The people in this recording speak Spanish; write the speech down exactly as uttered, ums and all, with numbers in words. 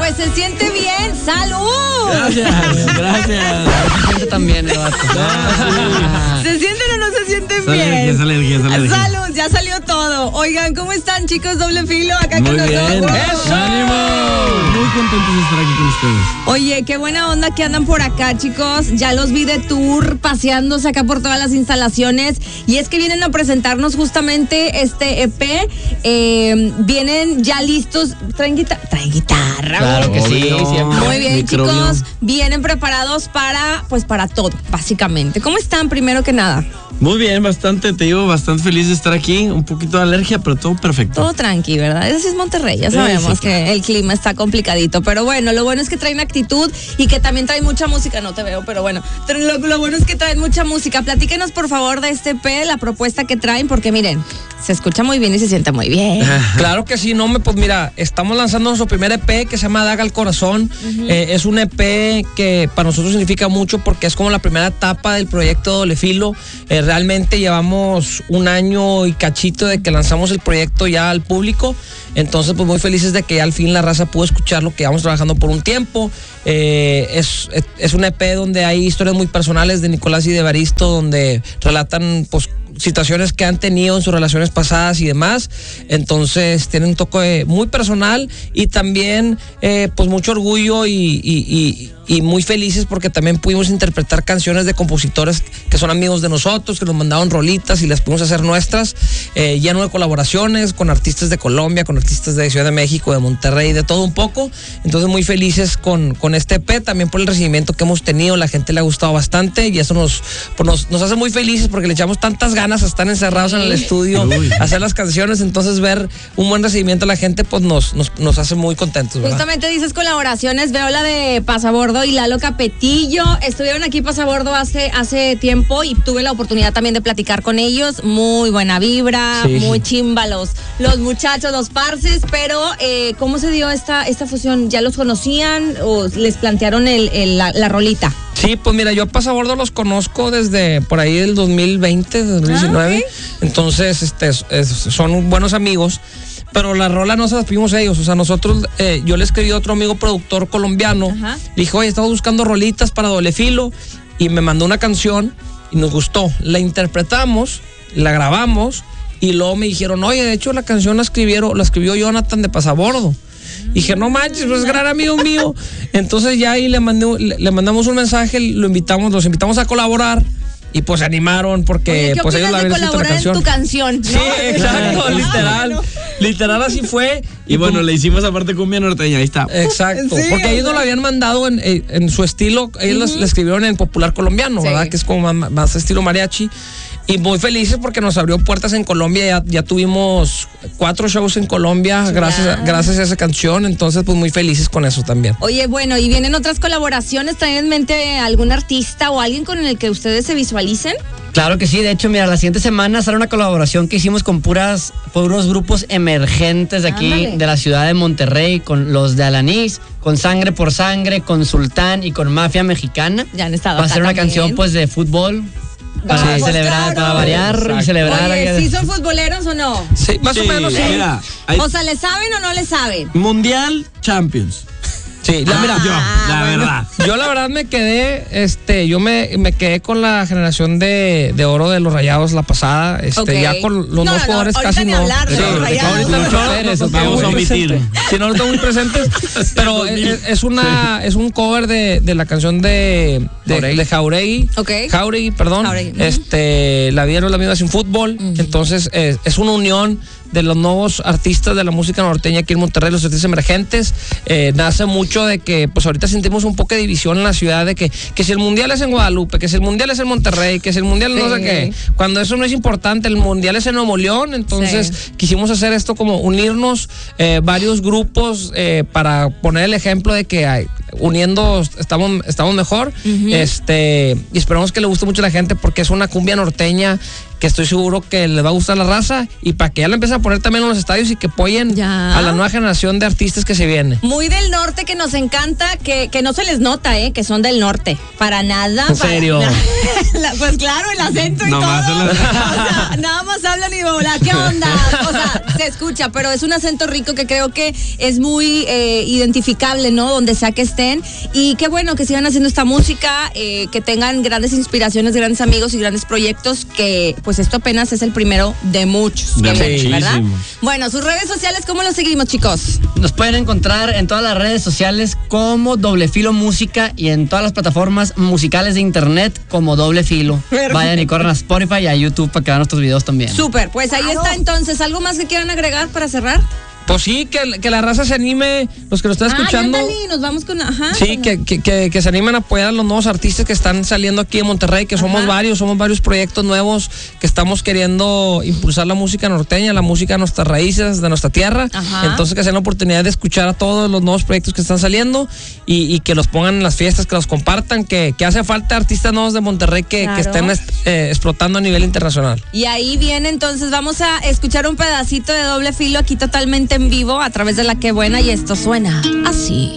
pues se siente bien. ¡Salud! Gracias, gracias. Se siente también el vato. Ah, ¿se sienten o no se sienten sale bien? Alergia, sale alergia, sale alergia. Salud, ya salió todo. Oigan, ¿cómo están, chicos? Doble filo acá Muy con bien. nosotros. ¡Eso! ¡Ánimo! Muy contentos de estar aquí con ustedes. Oye, qué buena onda que andan por acá, chicos. Ya los vi de tour, paseándose acá por todas las instalaciones. Y es que vienen a presentarnos justamente este E P. Eh, vienen ya listos. ¿Traen guitarra? Traen guitarra. Claro que sí, Obvio. siempre. Muy bien, Microbio. chicos. Vienen preparados para, pues para todo, básicamente. ¿Cómo están, primero que nada? Muy bien, bastante, te digo, bastante feliz de estar aquí. Un poquito de alergia, pero todo perfecto. Todo tranqui, ¿verdad? Eso sí es Monterrey, ya Sí, sabemos sí, que el clima está complicadito. Pero bueno, lo bueno es que traen actitud y que también traen mucha música. No te veo, pero bueno. Lo, lo bueno es que traen mucha música. Platíquenos, por favor, de este E P, la propuesta que traen, porque miren, se escucha muy bien y se siente muy bien. Claro que sí, no me, pues mira, estamos lanzando nuestro primer E P que se llama Daga al Corazón. Uh-huh. eh, es un E P que para nosotros significa mucho porque es como la primera etapa del proyecto Doble Filo. Eh, realmente llevamos un año y cachito de que lanzamos el proyecto ya al público. Entonces, pues muy felices de que ya al fin la raza pudo escuchar lo que llevamos trabajando por un tiempo. Eh, es, es un E P donde hay historias muy personales de Nicolás y de Evaristo, donde relatan, pues, situaciones que han tenido en sus relaciones pasadas y demás. Entonces tiene un toque muy personal y también eh, pues mucho orgullo y, y, y, y muy felices porque también pudimos interpretar canciones de compositores que son amigos de nosotros, que nos mandaron rolitas y las pudimos hacer nuestras, eh, lleno de colaboraciones con artistas de Colombia, con artistas de Ciudad de México, de Monterrey, de todo un poco. Entonces muy felices con, con este E P, también por el recibimiento que hemos tenido. La gente le ha gustado bastante y eso nos, pues nos, nos hace muy felices porque le echamos tantas ganas a estar encerrados en el estudio, Uy. hacer las canciones. Entonces ver un buen recibimiento a la gente pues nos, nos, nos hace muy contentos, ¿verdad? Justamente dices colaboraciones, veo la de Pasabordo y Lalo Capetillo. Estuvieron aquí Pasabordo hace, hace tiempo y tuve la oportunidad también de platicar con ellos. Muy buena vibra, Sí. muy chimba los, los muchachos, los parces, pero eh, ¿cómo se dio esta, esta fusión? ¿Ya los conocían o les plantearon el, el, la, la rolita? Sí, pues mira, yo a Pasabordo los conozco desde por ahí del dos mil veinte, dos mil diecinueve. Ah, okay. Entonces, este, es, son buenos amigos. Pero la rola no se las pedimos a ellos. O sea, nosotros, eh, yo le escribí a otro amigo productor colombiano. Ajá. Le dijo, oye, estamos buscando rolitas para Doble Filo. Y me mandó una canción y nos gustó. La interpretamos, la grabamos. Y luego me dijeron, oye, de hecho la canción la escribieron, la escribió Jonathan de Pasabordo. Y dije, no manches, pues es gran amigo mío. Entonces ya ahí le, mandé, le, le mandamos un mensaje, lo invitamos, los invitamos a colaborar. Y pues se animaron porque Oye, ¿qué pues ellos la opinas habían de escrito la colaborar en canción. tu canción? Sí, ¿no? exacto, Ah, literal. bueno. Literal así fue. Y bueno, le hicimos aparte cumbia norteña, ahí está. Exacto, Sí, porque ellos o sea. no lo habían mandado en, en su estilo, ellos uh-huh. le escribieron en popular colombiano, Sí. ¿verdad? Que es como más, más estilo mariachi. Y muy felices porque nos abrió puertas en Colombia. Ya, ya tuvimos cuatro shows en Colombia Sí, gracias a, ya. gracias a esa canción. Entonces, pues muy felices con eso también. Oye, bueno, ¿y vienen otras colaboraciones? ¿Traen en mente algún artista o alguien con el que ustedes se visualicen? Claro que sí, de hecho, mira, la siguiente semana sale una colaboración que hicimos con puras, puros grupos emergentes de aquí, Ándale. de la ciudad de Monterrey, con los de Alanís, con Sangre por Sangre, con Sultán y con Mafia Mexicana. Ya han estado Va a acá ser una también. canción pues de fútbol, para Ah, pues celebrar, claro. para variar Exacto. y celebrar. Oye, ¿sí son futboleros o no? Sí, más Sí, o menos sí. Mira, hay O sea, ¿le saben o no le saben? Mundial Champions. Sí, la, mira, yo, la bueno. verdad. yo la verdad me quedé, este, yo me, me quedé con la generación de, de oro de los Rayados la pasada, este, Ok. ya con los No, nuevos no, jugadores ahorita casi ni no. hablar de Sí, los ahorita Rayados. no, Mucho, ustedes, los no vamos a muy omitir. presentes. Sí, no, no están muy presentes, pero es, es una, es un cover de, de la canción de, de, Jauregui. de Jauregui. Ok. Jauregui, perdón. Jauregui, ujú. Este, la vida no es la misma sin fútbol. Ujú. Entonces, es, es una unión de los nuevos artistas de la música norteña aquí en Monterrey, los artistas emergentes. Eh, nace mucho de que pues ahorita sentimos un poco de división en la ciudad de que, que si el mundial es en Guadalupe, que si el mundial es en Monterrey, que si el mundial no Sí. sé qué, cuando eso no es importante, el mundial es en Nuevo León. Entonces Sí. quisimos hacer esto como unirnos eh, varios grupos eh, para poner el ejemplo de que hay, uniendo estamos, estamos mejor. Ujú. Este, y esperamos que le guste mucho a la gente porque es una cumbia norteña que estoy seguro que les va a gustar la raza y para que ya lo empiecen a poner también en los estadios y que apoyen ya. a la nueva generación de artistas que se viene. Muy del norte, que nos encanta, que, que no se les nota, ¿eh? Que son del norte. Para nada. ¿En para, serio? La, pues claro, el acento y No todo. más el O sea, nada más hablan y hola, ¿qué onda? O sea, se escucha, pero es un acento rico que creo que es muy eh, identificable, ¿no? Donde sea que estén. Y qué bueno que sigan haciendo esta música, eh, que tengan grandes inspiraciones, grandes amigos y grandes proyectos, que pues esto apenas es el primero de muchos. De que vienen, ¿verdad? muchísimos. Bueno, sus redes sociales, ¿cómo los seguimos, chicos? Nos pueden encontrar en todas las redes sociales como Doble Filo Música y en todas las plataformas musicales de internet como Doble Filo. Perfecto. Vayan y corran a Spotify y a YouTube para que vean nuestros videos también. Súper, pues ahí está entonces. ¿Algo más que quieran agregar para cerrar? Pues sí, que, que la raza se anime, los que lo están escuchando. Ah, ya, nos vamos con... Ajá. Sí, que, que, que, que se animen a apoyar a los nuevos artistas que están saliendo aquí en Monterrey, que somos Ajá. varios, somos varios proyectos nuevos que estamos queriendo impulsar la música norteña, la música de nuestras raíces, de nuestra tierra. Ajá. Entonces que se den la oportunidad de escuchar a todos los nuevos proyectos que están saliendo y, y que los pongan en las fiestas, que los compartan, que, que hace falta artistas nuevos de Monterrey que, Claro. que estén est- eh, explotando a nivel internacional. Y ahí viene, entonces vamos a escuchar un pedacito de Doble Filo aquí totalmente en vivo a través de La Qué Buena, y esto suena así.